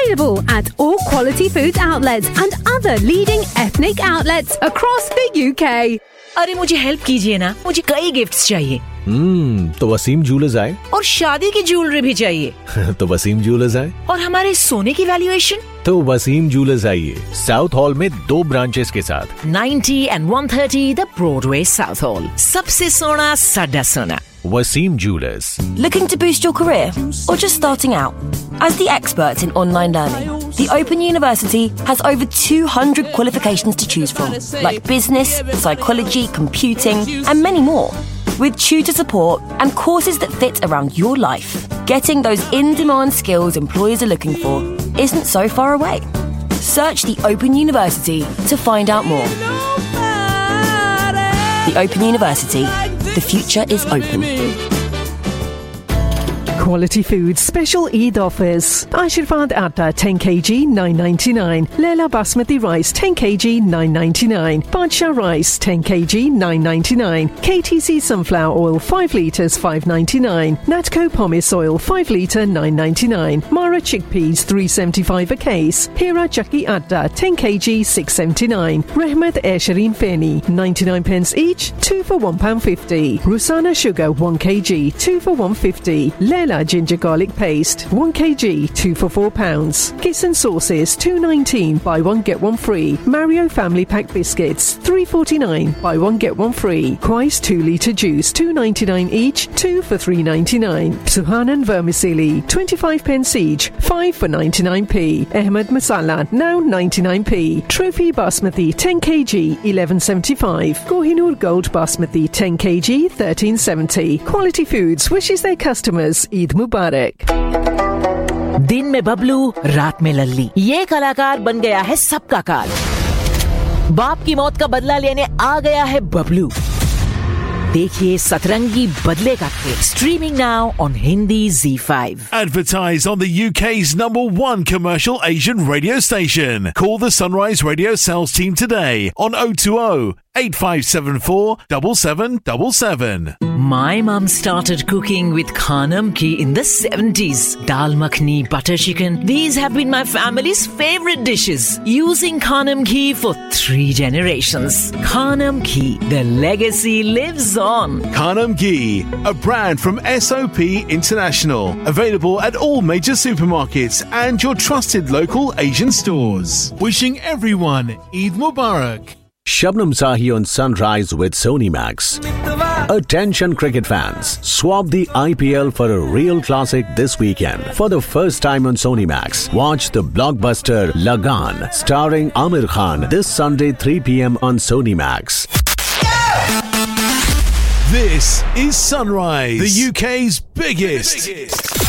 Available at all quality foods outlets and other leading ethnic outlets across the UK. अरे मुझे help कीजिए ना, मुझे कई गिफ्ट्स चाहिए। तो वसीम ज्वेलर्स आए। और शादी की ज्वेलरी भी चाहिए। तो वसीम ज्वेलर्स आए। और हमारे सोने की वैल्यूएशन? तो वसीम ज्वेलर्स आइए, साउथ हॉल में 2 ब्रांचेस के साथ 90 and 130 the Broadway south hall. सबसे सोना साडा सोना। Wasim Jewelers. Looking to boost your career or just starting out? As the experts in online learning, the Open University has over 200 qualifications to choose from, like business, psychology, computing, and many more. With tutor support and courses that fit around your life, getting those in-demand skills employers are looking for isn't so far away. Search the Open University to find out more. The Open University. The future is open. Quality Foods special Eid offers. Ashirvad Atta 10 kg 9.99. Leela Basmati rice 10 kg 9.99. Badshah rice 10 kg 9.99. KTC sunflower oil 5 litres 5.99. Natco pomace oil 5 litre 9.99. Mara chickpeas 3.75 a case. Hira Chakki Atta 10 kg 6.79. Rehmat Airshireen Feni 99 pence each, 2 for £1.50. Rusana sugar 1 kg 2 for £1.50. Leela ginger garlic paste 1 kg 2 for £4. Kissan sauces 2.19 buy 1 get 1 free. Mario family pack biscuits 3.49 buy 1 get 1 free. Quais 2 litre juice 2.99 each, 2 for £3.99. Suhanan vermicelli 25 pence each, 5 for 99p. Ahmed masala now 99p. Trophy basmati 10 kg 11.75. Kohinoor gold basmati 10 kg 13.70. Quality Foods wishes their customers Eid Mubarak. दिन में बबलू, रात में लल्ली, ये कलाकार बन गया है सबका काल। बाप की मौत का बदला लेने आ गया है बबलू। देखिए सतरंगी बदले का खेल, streaming now on Hindi Z5. Advertise on the UK's #1 commercial Asian radio station. Call the Sunrise Radio sales team today on 020 8574 7777. My mum started cooking with Khanam ghee in the 70s. Dal makhni, butter chicken, these have been my family's favorite dishes. Using Khanam ghee for 3 generations. Khanam ghee, the legacy lives on. Khanam Ghee, a brand from SOP International. Available at all major supermarkets and your trusted local Asian stores. Wishing everyone Eid Mubarak. Shabnam Sahi on Sunrise with Sony Max. Attention cricket fans, swap the IPL for a real classic this weekend. For the first time on Sony Max, watch the blockbuster Lagan starring Amir Khan this Sunday 3 p.m. on Sony Max. This is Sunrise, the UK's biggest